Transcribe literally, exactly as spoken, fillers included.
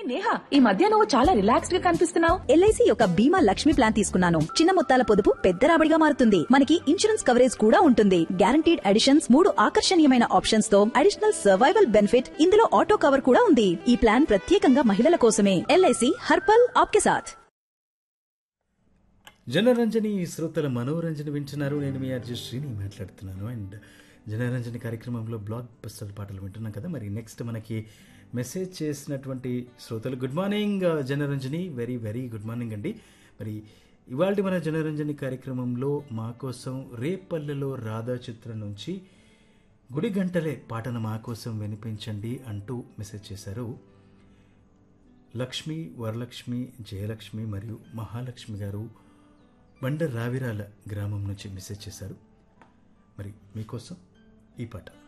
నేహా, ఈ మధ్య నువ్వు చాలా రిలాక్స్డ్ గా కనిపిస్తున్నావు. ఎల్ఐసి యొక్క బీమా లక్ష్మి ప్లాన్ తీసుకున్నాను. చిన్న మొత్తాల పొదుపు పెద్ద రాబడిగా మారుతుంది. మనకి ఇన్సూరెన్స్ కవరేజ్ కూడా ఉంటుంది. గ్యారంటీడ్ అడిషన్స్, మూడు ఆకర్షణీయమైన ఆప్షన్స్ తో అడిషనల్ సర్వైవల్ బెనిఫిట్, ఇందులో ఆటో కవర్ కూడా ఉంది. ఈ ప్లాన్ ప్రత్యేకంగా మహిళల కోసమే. ఎల్ఐసి హర్పల్ ఆప్కే సాథ్. జనరంజని శ్రోతల మనోరంజన వింటున్నారు. నేను మీ ఆర్జే శ్రీని మాట్లాడుతున్నాను. అండ్ జనరంజని కార్యక్రమంలో బ్లాక్ బస్టర్ పాటలు వింటున్నాం కదా. మరి నెక్స్ట్ మనకి మెసేజ్ చేసినటువంటి శ్రోతలు, good morning Janaranjani, very very good morning అండి. మరి ఇవాళ మన జనరంజని కార్యక్రమంలో మా కోసం రేపల్లెలో రాధా చిత్రం నుంచి గుడి గంటలే పాటను మా కోసం వినిపించండి అంటూ మెసేజ్ చేశారు. లక్ష్మి, వరలక్ష్మి, జయలక్ష్మి మరియు మహాలక్ష్మి గారు బండ రావిరాల గ్రామం నుంచి మెసేజ్ చేశారు. మరి మీకోసం ఈ పాట.